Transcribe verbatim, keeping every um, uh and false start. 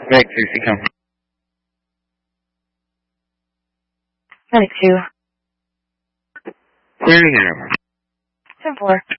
Medic sixty, come. Medic two. Clearing air. ten four.